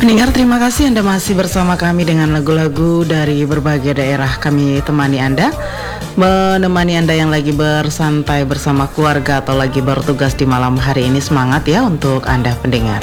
Pendengar, terima kasih Anda masih bersama kami dengan lagu-lagu dari berbagai daerah. Kami temani Anda, menemani Anda yang lagi bersantai bersama keluarga atau lagi bertugas di malam hari ini. Semangat ya untuk Anda pendengar.